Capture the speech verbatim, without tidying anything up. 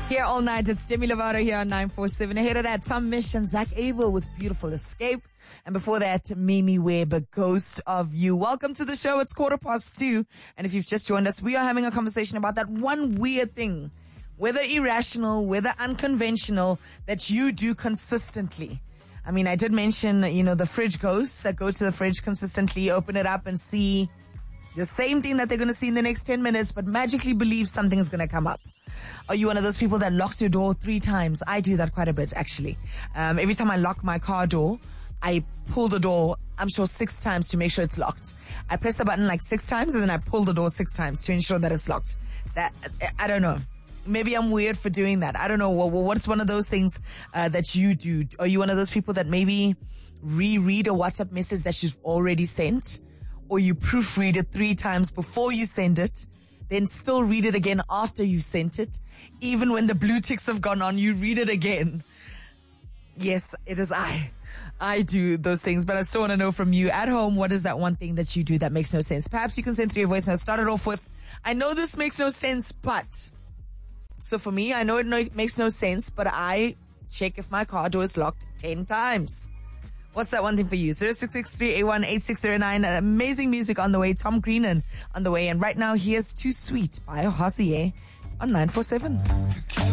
Here all night, it's Demi Lovato here on nine four seven. Ahead of that, Tom Misch and Zach Abel with Beautiful Escape. And before that, Mimi Webb, Ghost of You. Welcome to the show. It's quarter past two. And if you've just joined us, we are having a conversation about that one weird thing, whether irrational, whether unconventional, that you do consistently. I mean, I did mention, you know, the fridge ghosts that go to the fridge consistently, open it up and see the same thing that they're going to see in the next ten minutes, but magically believe something is going to come up. Are you one of those people that locks your door three times? I do that quite a bit, actually. Um, every time I lock my car door, I pull the door, I'm sure six times to make sure it's locked. I press the button like six times and then I pull the door six times to ensure that it's locked. That, I don't know. Maybe I'm weird for doing that. I don't know. Well, what's one of those things uh, that you do? Are you one of those people that maybe reread a WhatsApp message that you've already sent? Or you proofread it three times before you send it, then still read it again after you sent it. Even when the blue ticks have gone on, you read it again. Yes, it is I. I do those things, but I still want to know from you at home, what is that one thing that you do that makes no sense? Perhaps you can send through your voice note. Start it off with, I know this makes no sense, but. So for me, I know it no, makes no sense, but I check if my car door is locked ten times. What's that one thing for you? zero six six three eight one eight six zero nine. Amazing music on the way. Tom Greenan on the way. And right now, here's Too Sweet by Hozier on nine four seven.